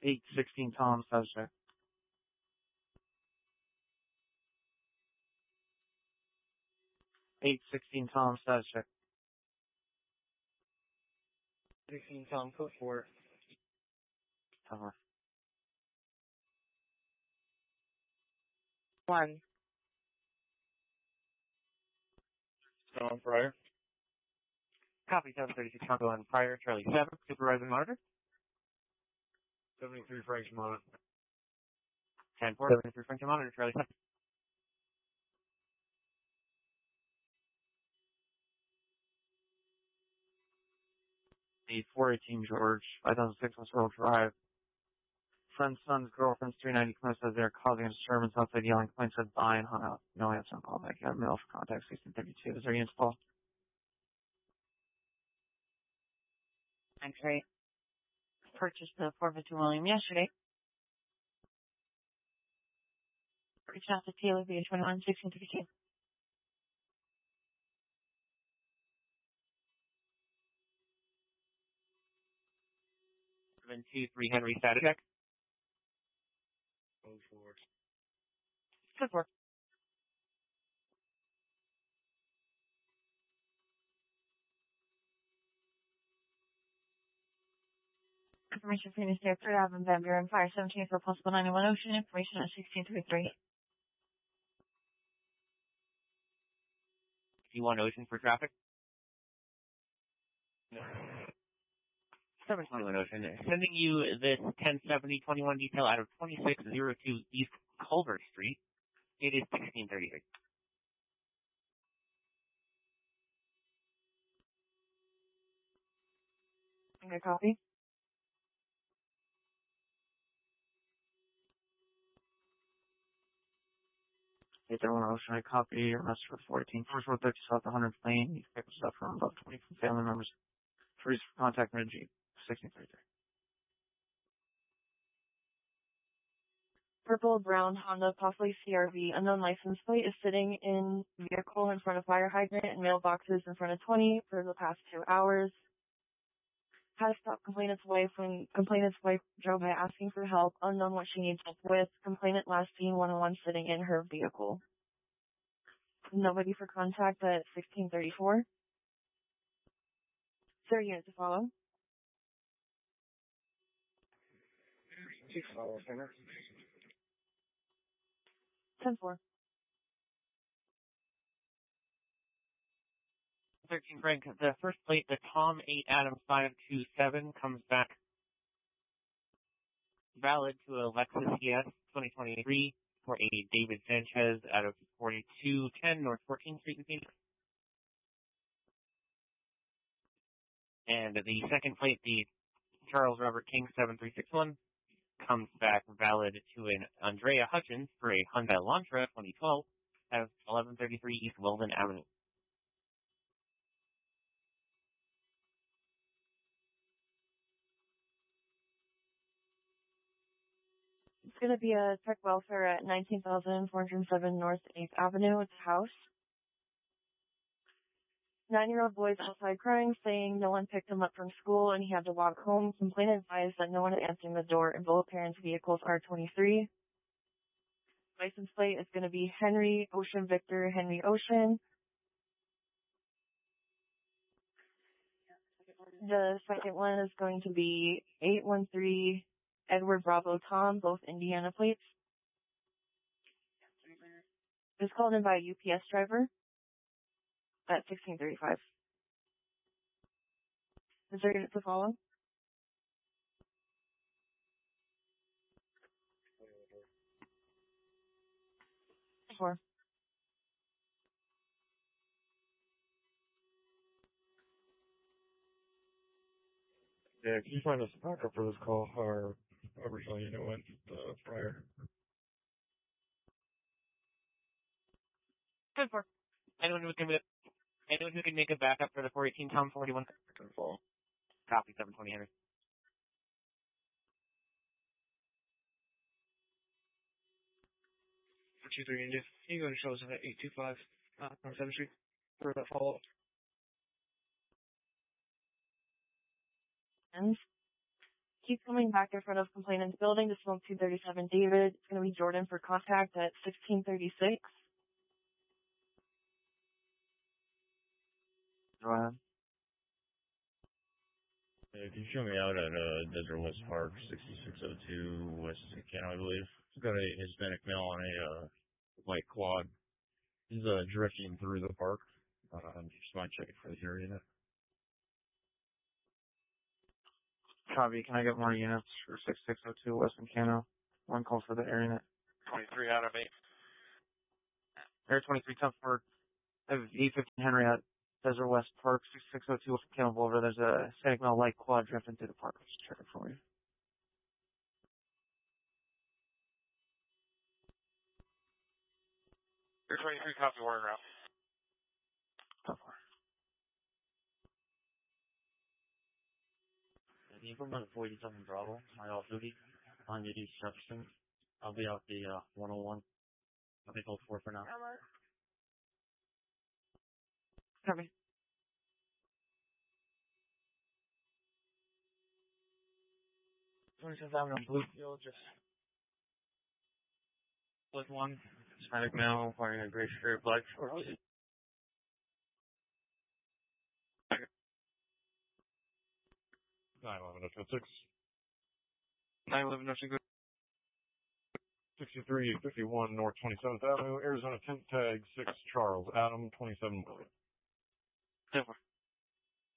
816 Tom, subject. 816 Tom, subject. 16 Tom, code 4. Tower. 1. Tom Pryor. Copy 736 Congo and Pryor, Charlie 7, supervisor monitor. 73 Frank's monitor. 10-4, 73 Frank monitor, Charlie 7. The 418 George, 5006 West Road Drive. Friend's son's girlfriend's 390 complaint says they're causing a disturbance outside yelling. Complaint said bye and hung up. No answer on call back. Got a mail for contact 1632. Is there units call? X-ray. Purchased the 452 William yesterday. Reached out to Taylor via 21 1632. 723 Henry status check. Code 4. Good work. Information for Unit State 3rd Avenue, Van Buren Fire 17 for possible 91 Ocean. Information at 1633. 51 Ocean for traffic. No. 721 Ocean. Sending you this 1070-21 detail out of 2602 East Culver Street. It is 1633. Okay, copy. Hey, there one Ocean. I copy your message for 14. First road 30 South 100 Lane. You pick us up from above 20 from family members. Freeze for contact Jeep 1633. Purple, brown Honda, possibly CRV, unknown license plate is sitting in vehicle in front of fire hydrant and mailboxes in front of 20 for the past 2 hours. Had to stop complainant's wife when complainant's wife drove by asking for help, unknown what she needs help with. Complainant last seen one-on-one sitting in her vehicle. Nobody for contact at 1634. Is there a unit to follow? 6 follow, center. 10-4. 13 Frank, the first plate, the Tom 8 Adam 527, comes back valid to a Lexus ES 2023 for a David Sanchez out of 4210 North 14th Street in Phoenix. And the second plate, the Charles Robert King 7361, comes back valid to an Andrea Hutchins for a Hyundai Elantra 2012 out of 1133 East Weldon Avenue. It's going to be a tech welfare at 19,407 North 8th Avenue. It's a house. 9-year-old boy's outside crying, saying no one picked him up from school and he had to walk home. Complainant advised that no one is answering the door and both parents' vehicles are 23. License plate is going to be Henry Ocean Victor Henry Ocean. The second one is going to be 813 Edward Bravo Tom, both Indiana plates. It's called in by a UPS driver at 1635. Is there a unit to follow? Four. Yeah, can you find us a backup for this call? Our original unit went prior. Good work. Anyone who can make a backup for the 418 Tom 41 Confirm. Copy 720 Henry. For 23 India, can you go and show us at 825 on 7th Street for that follow-up? And He's coming back in front of complainant's building to smoke 237 David. It's going to be Jordan for contact at 1636. Go ahead. If you show me out at Desert West Park, 6602 West Cano, I believe. He's got a Hispanic male on a white quad. He's drifting through the park. Just mind checking for the hearing unit. Copy. Can I get more units for 6602 West Cano? One call for the air unit. 23 out of 8. Air 23 10 for E15 Henry at Desert West Park, 6602 West Cano Boulevard. There's a Hispanic male light quad drifting through the park. Just check it for you. Air 23, copy, we're en route. So far. Can you come on 47 Bravo, my off duty, on East Jefferson? I'll be out the 101. I'll be called 4 for now. Copy. 27th Avenue, Bluefield, just split one. Hispanic male wearing a gray shirt, black shorts. 911 911, nothing good. 6351 North 27th Avenue, Arizona 10 tag 6 Charles Adam 27 William. 10-4.